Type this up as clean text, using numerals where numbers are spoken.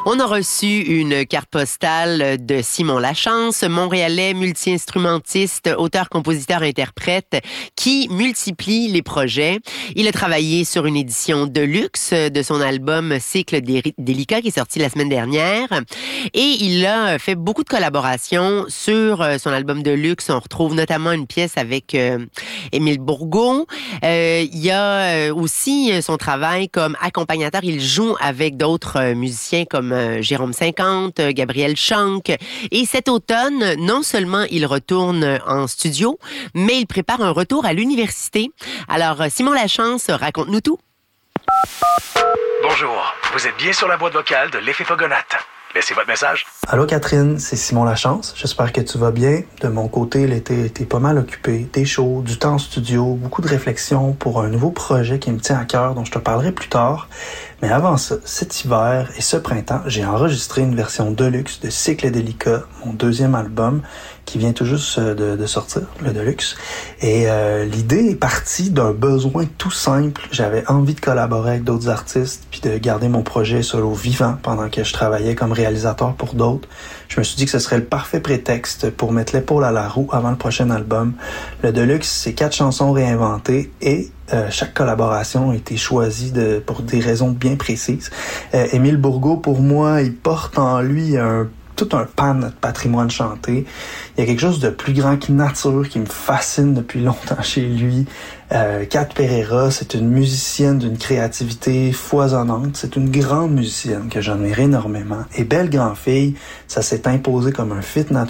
On a reçu une carte postale de Simon Lachance, montréalais, multi-instrumentiste, auteur, compositeur, interprète, qui multiplie les projets. Il a travaillé sur une édition de luxe de son album Cycle délicat qui est sorti la semaine dernière. Et il a fait beaucoup de collaborations sur son album de luxe. On retrouve notamment une pièce avec Émile Bourgault. Il y a aussi son travail comme accompagnateur. Il joue avec d'autres musiciens comme Jérôme 50, Gabriel Schank. Et cet automne, non seulement il retourne en studio, mais il prépare un retour à l'université. Alors, Simon Lachance, raconte-nous tout. Bonjour, vous êtes bien sur la boîte vocale de l'Effet Pogonate. Laissez votre message. Allô Catherine, c'est Simon Lachance. J'espère que tu vas bien. De mon côté, l'été était pas mal occupé. Des shows, du temps en studio, beaucoup de réflexions pour un nouveau projet qui me tient à cœur dont je te parlerai plus tard. Mais avant ça, cet hiver et ce printemps, j'ai enregistré une version deluxe de Cycle délicat, mon deuxième album, qui vient tout juste de sortir, le deluxe. Et l'idée est partie d'un besoin tout simple. J'avais envie de collaborer avec d'autres artistes, puis de garder mon projet solo vivant pendant que je travaillais comme réalisateur pour d'autres. Je me suis dit que ce serait le parfait prétexte pour mettre l'épaule à la roue avant le prochain album. Le deluxe, c'est 4 chansons réinventées et chaque collaboration a été choisie pour des raisons bien précises. Émile Bourgault, pour moi, il porte en lui tout un pan de notre patrimoine chanté. Il y a quelque chose de plus grand que nature qui me fascine depuis longtemps chez lui. Kat Pereira, c'est une musicienne d'une créativité foisonnante. C'est une grande musicienne que j'admire énormément. Et Belle Grandfille, ça s'est imposé comme un fit naturel.